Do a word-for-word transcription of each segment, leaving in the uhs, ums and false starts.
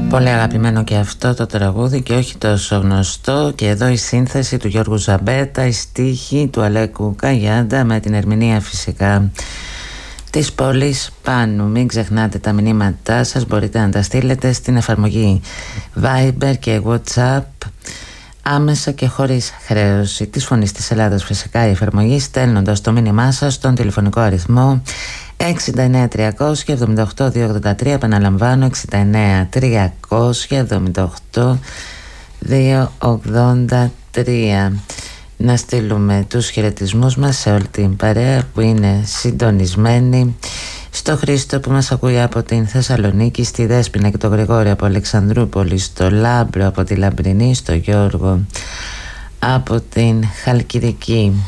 Πολύ αγαπημένο και αυτό το τραγούδι και όχι τόσο γνωστό. Και εδώ η σύνθεση του Γιώργου Ζαμπέτα, η στίχη του Αλέκου Καγιάντα με την ερμηνεία φυσικά της Πόλης Πάνου. Μην ξεχνάτε τα μηνύματά σας, μπορείτε να τα στείλετε στην εφαρμογή Viber και WhatsApp άμεσα και χωρίς χρέωση της Φωνής της Ελλάδας, φυσικά η εφαρμογή, στέλνοντας το μήνυμά σας στον τηλεφωνικό αριθμό εξήντα εννέα τριακόσια εβδομήντα οκτώ διακόσια ογδόντα τρία. Επαναλαμβάνω, εξήντα εννέα τριακόσια εβδομήντα οκτώ διακόσια ογδόντα τρία. Να στείλουμε τους χαιρετισμούς μας σε όλη την παρέα που είναι συντονισμένη, στο Χρήστο που μας ακούει από την Θεσσαλονίκη, στη Δέσποινα και τον Γρηγόρη από Αλεξανδρούπολη, στο Λάμπρο από τη Λαμπρινή, στο Γιώργο από την Χαλκιδική.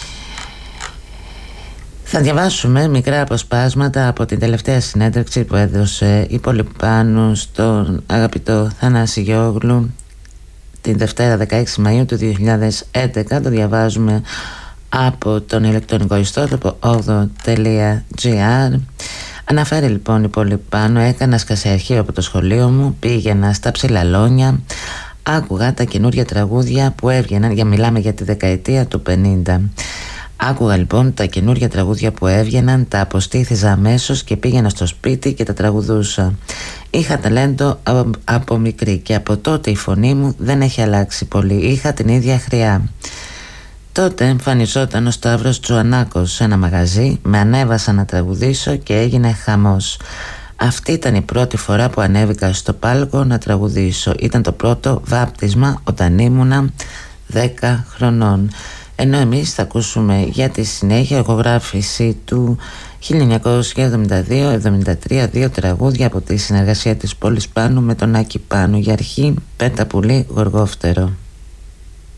Θα διαβάσουμε μικρά αποσπάσματα από την τελευταία συνέντευξη που έδωσε η Πολυπάνου στον αγαπητό Θανάση Γιώγλου την Δευτέρα δεκαέξι Μαΐου του δύο χιλιάδες έντεκα. Το διαβάζουμε από τον ηλεκτρονικό ιστότοπο όγδοο τελεία τζι άρ. Αναφέρει λοιπόν η Πολυπάνου: έκανα σκασιαρχείο από το σχολείο μου, πήγαινα στα Ψηλαλόνια, άκουγα τα καινούργια τραγούδια που έβγαιναν, για μιλάμε για τη δεκαετία του πενήντα. Άκουγα λοιπόν τα καινούργια τραγούδια που έβγαιναν, τα αποστήθιζα αμέσως και πήγαινα στο σπίτι και τα τραγουδούσα. Είχα ταλέντο από μικρή και από τότε η φωνή μου δεν έχει αλλάξει πολύ. Είχα την ίδια χρειά. Τότε εμφανιζόταν ο Σταύρος Τζουανάκος σε ένα μαγαζί, με ανέβασα να τραγουδήσω και έγινε χαμός. Αυτή ήταν η πρώτη φορά που ανέβηκα στο πάλκο να τραγουδήσω. Ήταν το πρώτο βάπτισμα όταν ήμουνα δέκα χρονών. Ενώ εμείς θα ακούσουμε για τη συνέχεια ηχογράφηση του χίλια εννιακόσια εβδομήντα δύο εβδομήντα τρία, δύο τραγούδια από τη συνεργασία της Πόλης Πάνου με τον Άκη Πάνου. Για αρχή, Πέτα πουλί γοργόφτερο.